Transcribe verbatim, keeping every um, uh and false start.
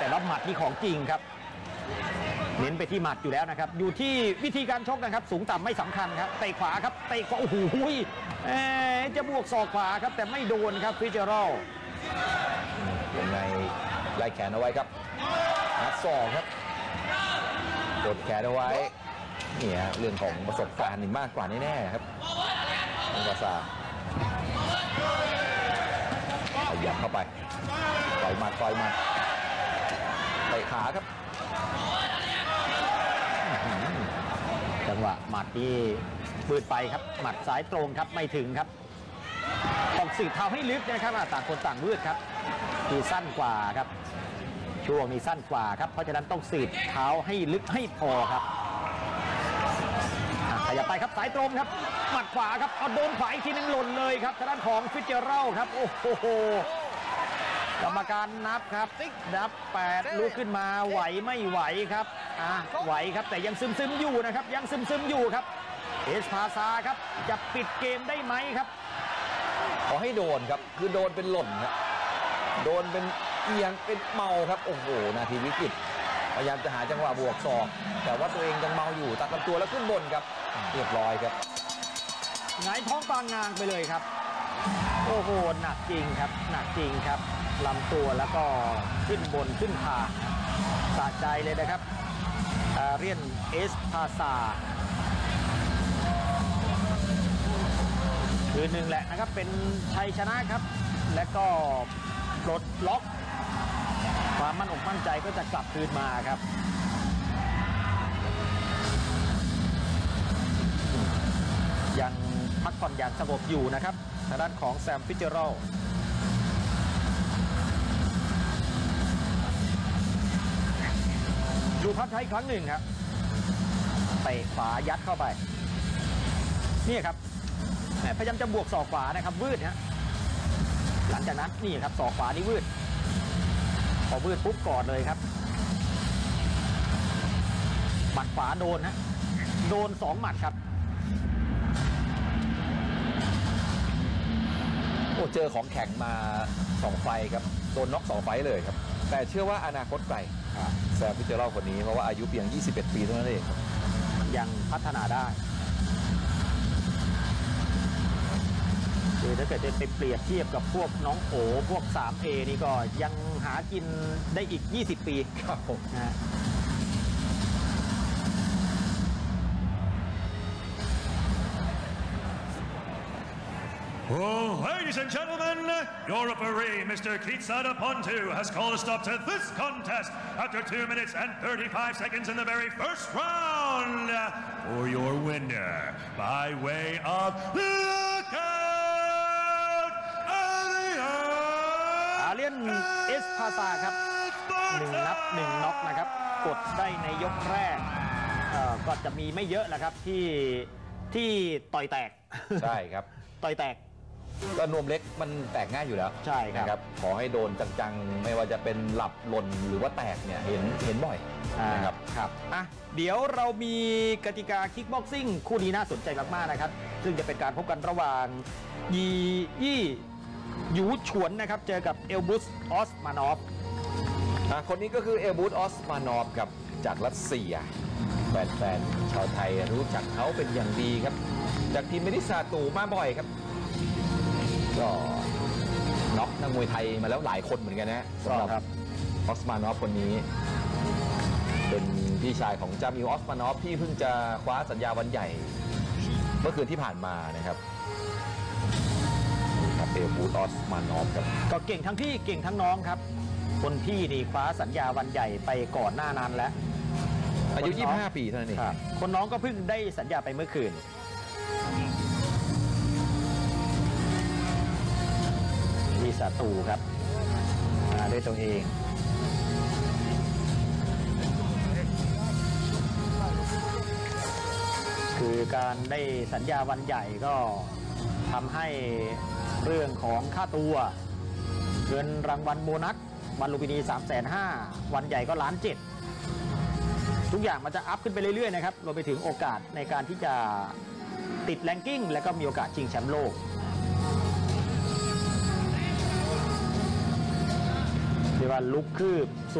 แต่ว่าหมัดนี่ของจริงครับเน้นไปที่หมัดอยู่แล้วนะครับอยู่ที่วิธีการชกนะครับสูงต่ำไม่สำคัญครับเตะขวาครับเตะขวาโอ้โหจะบวกศอกขวาครับแต่ไม่โดนครับฟิเจอรัลยังไงไล่แขนเอาไว้ครับนัดศอกครับกดแขนเอาไว้เนี่ยเรื่องของประสบการณ์นี่มากกว่าแน่ๆครับอังกาซาขยับเข้าไปต่อยหมัดต่อยหมัดเตะขาครับจังหวะหมัดที่ปืดไปครับหมัดซ้ายตรงครับไม่ถึงครับต้องสืบเท้าให้ลึกนะครับต่างคนต่างวืดครับที่สั้นกว่าครับช่วงนี้สั้นกว่าครับเพราะฉะนั้นต้องสืบเท้าให้ลึกให้พอครับขยับไปครับสายตรงครับหมัดขวาครับเอาโดนขวาอีกทีนึงหล่นเลยครับทางด้านของฟิเจอรัลครับโอ้โหกรรมการนับครับนับแปดลุกขึ้นมาไหวไม่ไหวครับอ่ะไหวครับแต่ยังซึมซึมอยู่นะครับยังซึมซึมอยู่ครับเอสพาซาครับจะปิดเกมได้ไหมครับขอให้โดนครับคือโดนเป็นหล่นครับโดนเป็นเอียงเป็นเมาครับโอ้โหนาทีวิกฤตพยายามจะหาจังหวะบวกศอกแต่ว่าตัวเองยังเมาอยู่ตัดลำตัวแล้วขึ้นบนครับเรียบร้อยครับหงายท้องปางงางไปเลยครับโอ้โหหนักจริงครับหนักจริงครับลำตัวแล้วก็ขึ้นบนขึ้นคาสะใจเลยนะครับอาเรียนเอสพาซาคือหนึ่งแหละนะครับเป็นชัยชนะครับและก็ปลดล็อกความมั่นอกมั่นใจก็จะกลับคืนมาครับยังพักผ่อนอย่างสงบอยู่นะครับทางด้านของแซมฟิเจอรัลดูภาพช้าอีกครั้งหนึ่งครับเตะขวายัดเข้าไปนี่ครับพยายามจะบวกศอกขวานะครับวืดฮะหลังจากนั้นนี่ครับศอกขวานี่วืดพอวืดปุ๊บกอดเลยครับหมัดขวาโดนฮะโดนสองหมัดครับโอ้เจอของแข็งมาสองไฟครับโดนน็อกสองไฟเลยครับแต่เชื่อว่าอนาคตไกลแซมฟิเจอรัลคนนี้เพราะว่าอายุเพียงยี่สิบเอ็ดปีเท่านั้นเองยังพัฒนาได้คือถ้าเกิดจะไปเปรียบเทียบกับพวกน้องโอพวก ทรี เอ นี่ก็ยังหากินได้อีกยี่สิบปีครับผมนะ Oh, ladies and gentlemen, your referee, Mister Kitsada Pontu, has called a stop to this contest after two minutes and thirty-five seconds in the very first round for your winner by way of knockout of the earth. อาเลียนเอสพาซาครับหนึ่งนับหนึ่งน็อกนะครับกดได้ในยกแรกก็จะมีไม่เยอะแหละครับที่ที่ต่อยแตกใช่ครับต่อยแตกก็นวมเล็กมันแตกง่ายอยู่แล้วใช่ครับขอให้โดนจังๆไม่ว่าจะเป็นหลับหล่นหรือว่าแตกเนี่ยเห็นเห็นบ่อยนะครับครับอ่ะเดี๋ยวเรามีกติกาคิกบ็อกซิ่งคู่นี้น่าสนใจมากๆนะครับซึ่งจะเป็นการพบกันระหว่างยียี่หยูฉวนนะครับเจอกับเอลบุสออสมานอฟคนนี้ก็คือเอลบุสออสมานอฟครับจากรัสเซียแฟนๆชาวไทยรู้จักเขาเป็นอย่างดีครับจากทีมเมนิสาตูมาบ่อยครับก็น็อกนักมวยไทยมาแล้วหลายคนเหมือนกันนะสำหรับออสมานอฟคนนี้เป็นพี่ชายของจามิลออสมานอฟที่เพิ่งจะคว้าสัญญาวันใหญ่เมื่อคืนที่ผ่านมานะครับครับเอลบูตออสมานอฟครับก็เก่งทั้งพี่เก่งทั้งน้องครับคนพี่นี่คว้าสัญญาวันใหญ่ไปก่อนหน้านั้นแล้วอายุยี่สิบห้าปีเท่านั้นเองคนน้องก็เพิ่งได้สัญญาไปเมื่อคืนมีสาตูครับมาด้วยตัวเองคือการได้สัญญาวันใหญ่ก็ทำให้เรื่องของค่าตัวเงินรางวัลโบนัสวันลุมพินี สามแสนห้าหมื่น วันใหญ่ก็ล้านเจ็ดทุกอย่างมันจะอัพขึ้นไปเรื่อยๆนะครับรวมไปถึงโอกาสในการที่จะติดแรงกิ้งและก็มีโอกาสชิงแชมป์โลกที่ว่าลุกคืบ